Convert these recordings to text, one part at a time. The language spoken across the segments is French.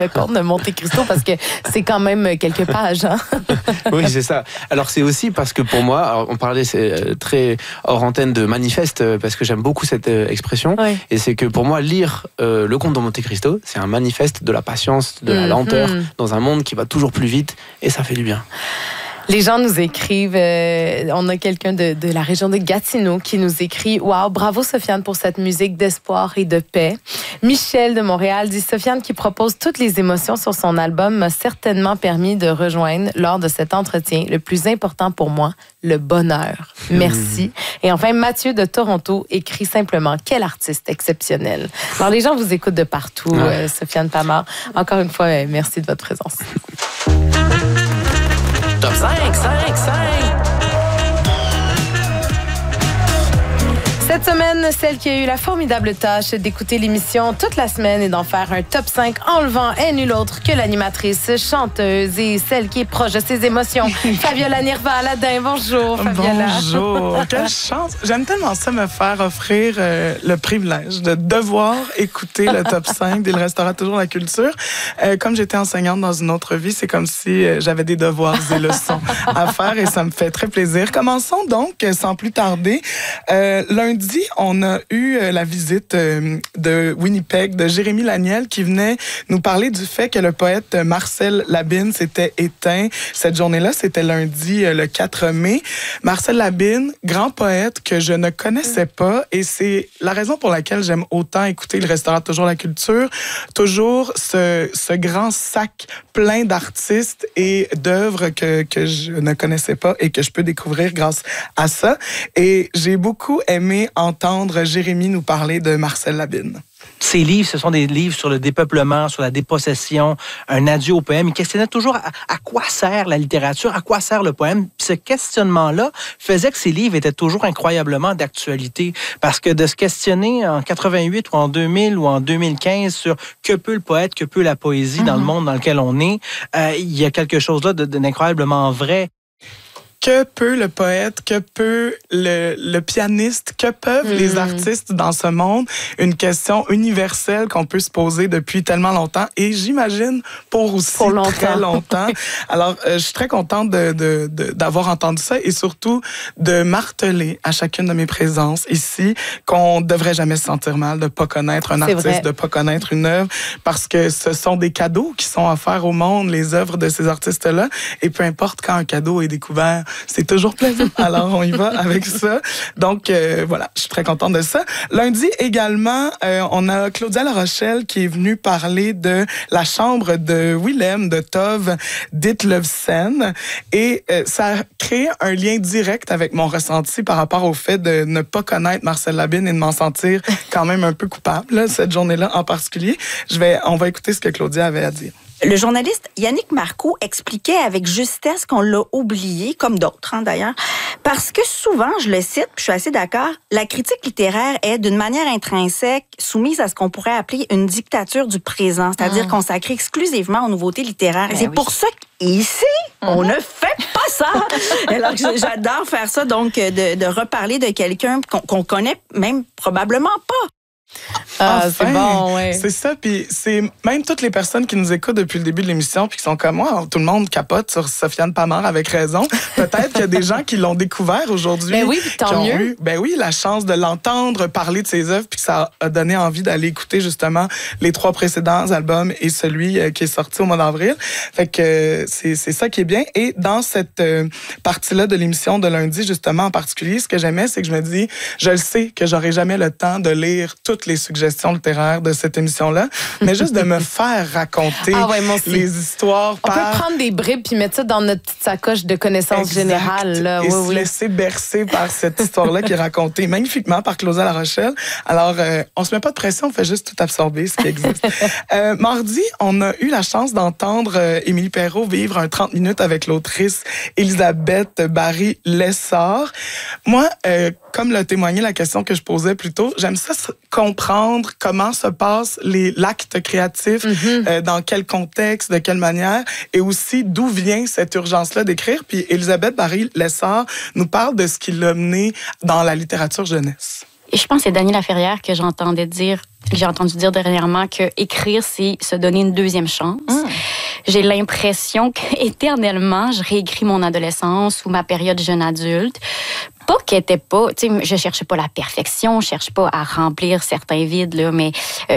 le Comte de Monte Cristo parce que c'est quand même quelques pages. Hein? Oui, c'est ça. Alors, c'est aussi parce que pour moi, alors, on parlait très hors antenne de manifeste parce que j'aime beaucoup cette expression. Oui. Et c'est que pour moi, lire Le Comte de Monte Cristo, c'est un manifeste de la patience, de la lenteur dans un monde qui va toujours plus vite et ça fait du bien. Les gens nous écrivent, on a quelqu'un de la région de Gatineau qui nous écrit « Wow, bravo Sofiane pour cette musique d'espoir et de paix ». Michel de Montréal dit « Sofiane qui propose toutes les émotions sur son album m'a certainement permis de rejoindre lors de cet entretien le plus important pour moi, le bonheur. Merci. » Et enfin, Mathieu de Toronto écrit simplement « Quel artiste exceptionnel ». Alors les gens vous écoutent de partout, Sofiane Pamart. Encore une fois, merci de votre présence. Top 5, 5, 5. Cette semaine, celle qui a eu la formidable tâche d'écouter l'émission toute la semaine et d'en faire un top 5 enlevant est nulle autre que l'animatrice, chanteuse et celle qui est proche de ses émotions. Fabiola Nirva-Aladin, bonjour Fabiola. Bonjour, quelle chance. J'aime tellement ça me faire offrir le privilège de devoir écouter le top 5 d'Il restera toujours la culture. Comme j'étais enseignante dans une autre vie, c'est comme si j'avais des devoirs et leçons à faire et ça me fait très plaisir. Commençons donc sans plus tarder. Lundi, on a eu la visite de Winnipeg, de Jérémy Laniel, qui venait nous parler du fait que le poète Marcel Labine s'était éteint. Cette journée-là, c'était lundi, le 4 mai. Marcel Labine, grand poète que je ne connaissais pas, et c'est la raison pour laquelle j'aime autant écouter Il restera toujours la culture. Toujours ce grand sac plein d'artistes et d'œuvres que je ne connaissais pas et que je peux découvrir grâce à ça. Et j'ai beaucoup aimé entendre Jérémy nous parler de Marcel Labine. Ces livres, ce sont des livres sur le dépeuplement, sur la dépossession, un adieu au poème. Il questionnait toujours à quoi sert la littérature, à quoi sert le poème. Puis ce questionnement-là faisait que ces livres étaient toujours incroyablement d'actualité. Parce que de se questionner en 88 ou en 2000 ou en 2015 sur que peut le poète, que peut la poésie dans le monde dans lequel on est, il y a quelque chose là d'incroyablement vrai. Que peut le poète, que peut le pianiste, que peuvent les artistes dans ce monde? Une question universelle qu'on peut se poser depuis tellement longtemps et j'imagine pour très longtemps. Alors, je suis très contente d'avoir entendu ça et surtout de marteler à chacune de mes présences ici qu'on devrait jamais se sentir mal de pas connaître un artiste, de pas connaître une œuvre parce que ce sont des cadeaux qui sont offerts au monde, les œuvres de ces artistes-là et peu importe quand un cadeau est découvert, c'est toujours plaisant. Alors, on y va avec ça. Donc, voilà, je suis très contente de ça. Lundi, également, on a Claudia La Rochelle qui est venue parler de la chambre de Willem, de Tove Ditlevsen. Et ça a créé un lien direct avec mon ressenti par rapport au fait de ne pas connaître Marcel Labine et de m'en sentir quand même un peu coupable, là, cette journée-là en particulier. On va écouter ce que Claudia avait à dire. Le journaliste Yannick Marcoux expliquait avec justesse qu'on l'a oublié, comme d'autres d'ailleurs, parce que souvent, je le cite, puis je suis assez d'accord, la critique littéraire est d'une manière intrinsèque soumise à ce qu'on pourrait appeler une dictature du présent, c'est-à-dire consacrée exclusivement aux nouveautés littéraires. Et c'est pour ça qu'ici, on ne fait pas ça. Alors j'adore faire ça, donc de reparler de quelqu'un qu'on connaît même probablement pas. C'est bon, ouais. C'est ça, puis c'est même toutes les personnes qui nous écoutent depuis le début de l'émission puis qui sont comme moi, tout le monde capote sur Sofiane Pamart avec raison. Peut-être qu'il y a des gens qui l'ont découvert aujourd'hui. Ben oui, tant mieux. Eu, la chance de l'entendre parler de ses œuvres puis que ça a donné envie d'aller écouter justement les 3 précédents albums et celui qui est sorti au mois d'avril. Fait que c'est ça qui est bien. Et dans cette partie-là de l'émission de lundi, justement, en particulier, ce que j'aimais, c'est que je me dis, je le sais que j'aurai jamais le temps de lire toutes les suggestions littéraires de cette émission-là, mais juste de me faire raconter les histoires. On peut prendre des bribes puis mettre ça dans notre petite sacoche de connaissances générales. Là. Et se laisser bercer par cette histoire-là qui est racontée magnifiquement par Claudia La Rochelle. Alors, on se met pas de pression, on fait juste tout absorber ce qui existe. Mardi, on a eu la chance d'entendre Émilie Perrault vivre un 30 minutes avec l'autrice Elisabeth Barry-Lessard. Moi, comme l'a témoigné la question que je posais plus tôt, j'aime ça comprendre comment se passe l'acte créatif, dans quel contexte, de quelle manière, et aussi d'où vient cette urgence-là d'écrire. Puis Elisabeth Barry-Lessard nous parle de ce qui l'a mené dans la littérature jeunesse. Et je pense que c'est Dany Laferrière que j'entendais dire J'ai entendu dire dernièrement que écrire, c'est se donner une deuxième chance. J'ai l'impression qu'éternellement, je réécris mon adolescence ou ma période jeune adulte. Pas qu'elle était pas, tu sais, je cherchais pas la perfection, je cherche pas à remplir certains vides, là, mais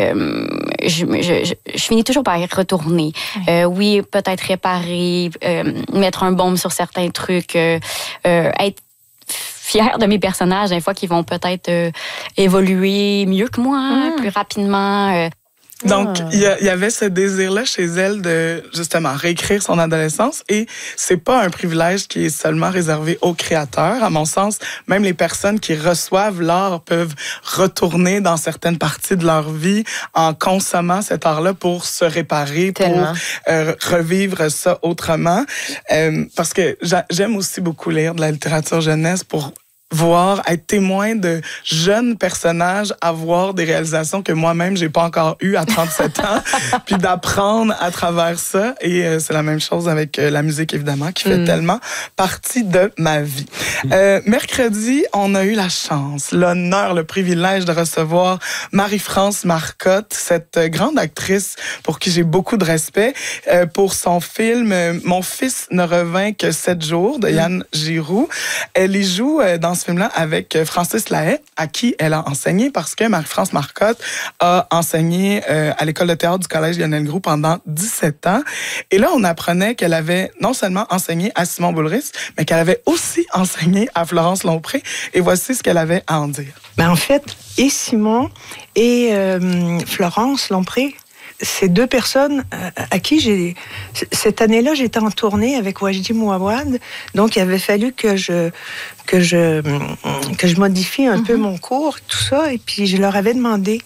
je finis toujours par y retourner. Oui, peut-être réparer, mettre un baume sur certains trucs, être fière de mes personnages, des fois, qui vont peut-être évoluer mieux que moi, plus rapidement. Donc, il y avait ce désir-là chez elle de, justement, réécrire son adolescence. Et c'est pas un privilège qui est seulement réservé aux créateurs. À mon sens, même les personnes qui reçoivent l'art peuvent retourner dans certaines parties de leur vie en consommant cet art-là pour se réparer, pour revivre ça autrement. Parce que j'aime aussi beaucoup lire de la littérature jeunesse pour voir, être témoin de jeunes personnages avoir des réalisations que moi-même, j'ai pas encore eues à 37 ans, puis d'apprendre à travers ça. Et c'est la même chose avec la musique, évidemment, qui fait tellement partie de ma vie. Mercredi, on a eu la chance, l'honneur, le privilège de recevoir Marie-France Marcotte, cette grande actrice pour qui j'ai beaucoup de respect, pour son film « Mon fils ne revint que 7 jours » de Yann Giroux. Elle y joue dans ce film-là avec Francis Lahaye, à qui elle a enseigné, parce que Marie-France Marcotte a enseigné à l'école de théâtre du Collège Lionel Groulx pendant 17 ans. Et là, on apprenait qu'elle avait non seulement enseigné à Simon Boulris, mais qu'elle avait aussi enseigné à Florence Lompré. Et voici ce qu'elle avait à en dire. Ben en fait, et Simon et Florence Lompré, ces deux personnes à qui cette année-là, j'étais en tournée avec Wajdi Mouawad, donc il avait fallu que je modifie un peu mon cours, tout ça, et puis je leur avais demandé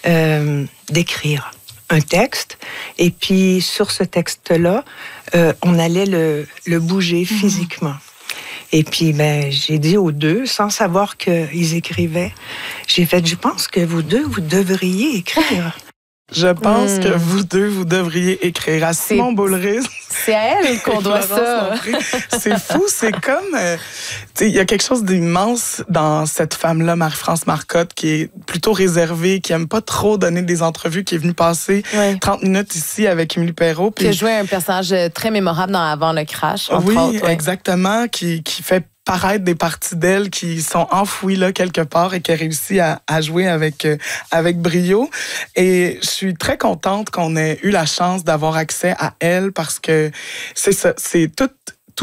d'écrire un texte, et puis sur ce texte-là, on allait le bouger physiquement. Et puis, j'ai dit aux deux, sans savoir qu'ils écrivaient, j'ai fait, je pense que vous deux, vous devriez écrire. Je pense que vous deux, vous devriez écrire à Simon Boulris. C'est à elle qu'on doit ça. C'est fou, c'est comme... il y a quelque chose d'immense dans cette femme-là, Marie-France Marcotte, qui est plutôt réservée, qui aime pas trop donner des entrevues, qui est venue passer 30 minutes ici avec Émilie Perrault. Qui a joué un personnage très mémorable dans Avant le crash, entre autres. Oui, exactement, qui fait paraître des parties d'elle qui sont enfouies là quelque part et qui a réussi à jouer avec brio. Et je suis très contente qu'on ait eu la chance d'avoir accès à elle parce que c'est ça, c'est tout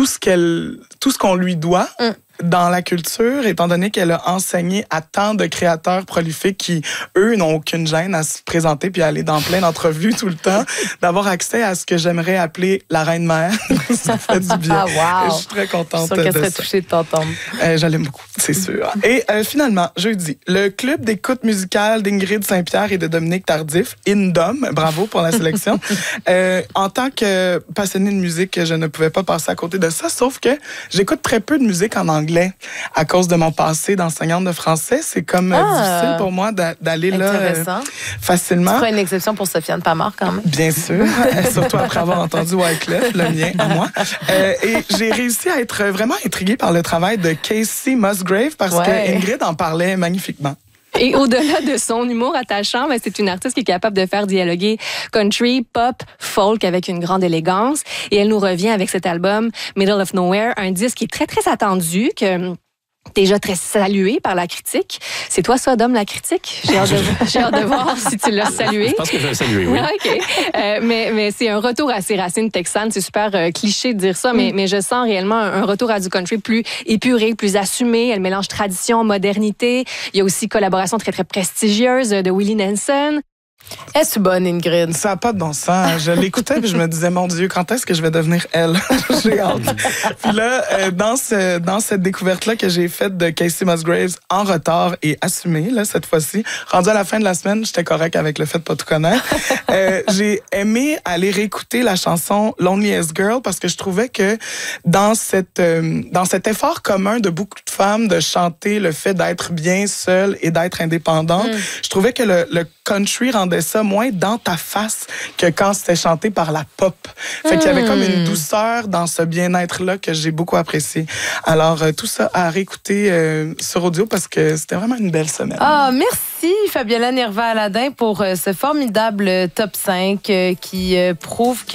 ce qu'on lui doit. Dans la culture, étant donné qu'elle a enseigné à tant de créateurs prolifiques qui, eux, n'ont aucune gêne à se présenter puis à aller dans plein d'entrevues tout le temps, d'avoir accès à ce que j'aimerais appeler la reine-mère. Ça fait du bien. Wow. Je suis très contente de ça. Je suis sûre qu'elle serait touchée de t'entendre. Je l'aime beaucoup, c'est sûr. Et finalement, jeudi, le club d'écoute musicale d'Ingrid Saint-Pierre et de Dominique Tardif, Indom, bravo pour la sélection. En tant que passionnée de musique, je ne pouvais pas passer à côté de ça, sauf que j'écoute très peu de musique en anglais à cause de mon passé d'enseignante de français. C'est comme difficile pour moi d'aller là facilement. Tu feras une exception pour Sofiane Pamart quand même. Bien sûr, surtout après avoir entendu Wyclef, le mien à moi. Et j'ai réussi à être vraiment intriguée par le travail de Casey Musgrave parce que Ingrid en parlait magnifiquement. Et au-delà de son humour attachant, c'est une artiste qui est capable de faire dialoguer country, pop, folk avec une grande élégance. Et elle nous revient avec cet album Middle of Nowhere, un disque qui est très, très attendu, que déjà très salué par la critique. C'est toi, ça, Dom, la critique? J'ai hâte de voir si tu l'as salué. Je pense que je vais le saluer, oui. OK. Mais c'est un retour à ses racines texanes. C'est super cliché de dire ça, mais je sens réellement un retour à du country plus épuré, plus assumé. Elle mélange tradition, modernité. Il y a aussi collaboration très, très prestigieuse de Willie Nelson. Est-ce bonne, Ingrid? Ça n'a pas de bon sens. Je l'écoutais et je me disais, mon Dieu, quand est-ce que je vais devenir elle? J'ai hâte. Puis là, dans cette découverte-là que j'ai faite de Casey Musgraves en retard et assumée, là, cette fois-ci, rendue à la fin de la semaine, j'étais correct avec le fait de pas tout connaître. J'ai aimé aller réécouter la chanson Loneliest Girl parce que je trouvais que dans cet effort commun de beaucoup de femmes de chanter le fait d'être bien seule et d'être indépendante, je trouvais que le country rendait j'entendais ça moins dans ta face que quand c'était chanté par la pop. Fait qu'il y avait comme une douceur dans ce bien-être-là que j'ai beaucoup apprécié. Alors, tout ça à réécouter sur audio parce que c'était vraiment une belle semaine. Ah, merci Fabiola Nerva-Aladin pour ce formidable top 5 qui prouve que